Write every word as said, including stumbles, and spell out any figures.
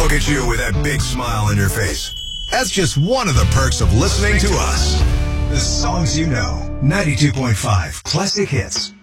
look at you with that big smile on your face. That's just one of the perks of listening to us. The songs you know. ninety-two point five Classic Hits.